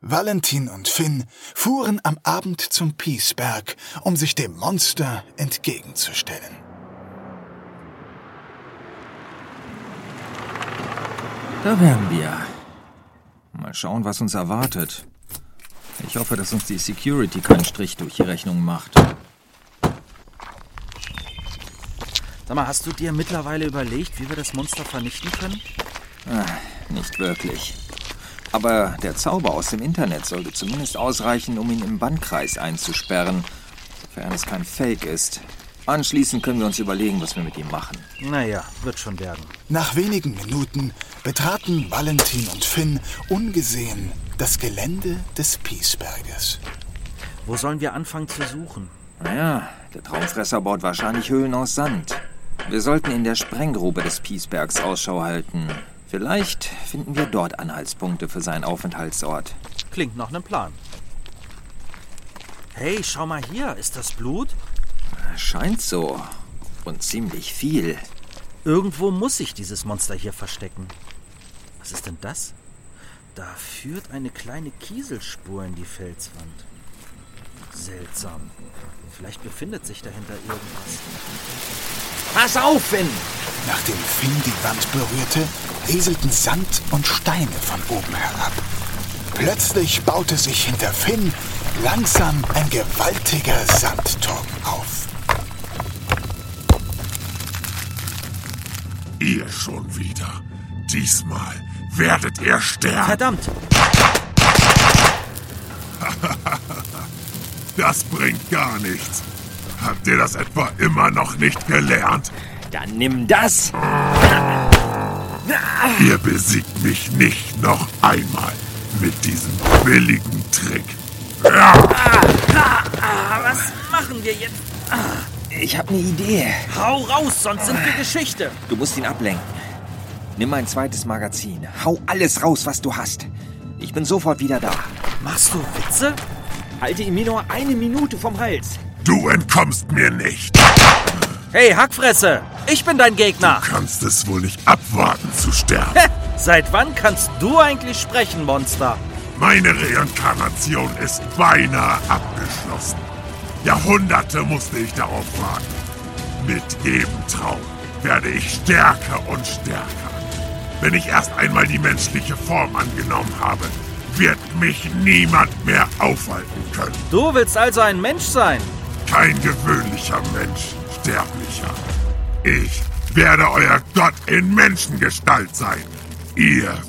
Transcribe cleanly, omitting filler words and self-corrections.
Valentin und Finn fuhren am Abend zum Piesberg, um sich dem Monster entgegenzustellen. Da wären wir. Mal schauen, was uns erwartet. Ich hoffe, dass uns die Security keinen Strich durch die Rechnung macht. Sag mal, hast du dir mittlerweile überlegt, wie wir das Monster vernichten können? Nicht wirklich. Aber der Zauber aus dem Internet sollte zumindest ausreichen, um ihn im Bannkreis einzusperren, sofern es kein Fake ist. Anschließend können wir uns überlegen, was wir mit ihm machen. Naja, wird schon werden. Nach wenigen Minuten betraten Valentin und Finn ungesehen das Gelände des Piesberges. Wo sollen wir anfangen zu suchen? Naja, der Traumfresser baut wahrscheinlich Höhlen aus Sand. Wir sollten in der Sprenggrube des Piesbergs Ausschau halten. Vielleicht finden wir dort Anhaltspunkte für seinen Aufenthaltsort. Klingt nach einem Plan. Hey, schau mal hier. Ist das Blut? Scheint so. Und ziemlich viel. Irgendwo muss sich dieses Monster hier verstecken. Was ist denn das? Da führt eine kleine Kieselspur in die Felswand. Seltsam. Vielleicht befindet sich dahinter irgendwas. Pass auf, Finn! Nachdem Finn die Wand berührte, rieselten Sand und Steine von oben herab. Plötzlich baute sich hinter Finn langsam ein gewaltiger Sandturm auf. Ihr schon wieder. Diesmal werdet ihr sterben. Verdammt! Das bringt gar nichts. Habt ihr das etwa immer noch nicht gelernt? Dann nimm das! Ihr besiegt mich nicht noch einmal mit diesem billigen Trick. Was machen wir jetzt? Ich habe eine Idee. Hau raus, sonst sind wir Geschichte. Du musst ihn ablenken. Nimm ein zweites Magazin. Hau alles raus, was du hast. Ich bin sofort wieder da. Machst du Witze? Halte ihn mir nur 1 Minute vom Hals. Du entkommst mir nicht. Hey, Hackfresse! Ich bin dein Gegner! Du kannst es wohl nicht abwarten zu sterben. Seit wann kannst du eigentlich sprechen, Monster? Meine Reinkarnation ist beinahe abgeschlossen. Jahrhunderte musste ich darauf warten. Mit jedem Traum werde ich stärker und stärker. Wenn ich erst einmal die menschliche Form angenommen habe, wird mich niemand mehr aufhalten können. Du willst also ein Mensch sein? Kein gewöhnlicher Mensch, Sterblicher. Ich werde euer Gott in Menschengestalt sein. Ihr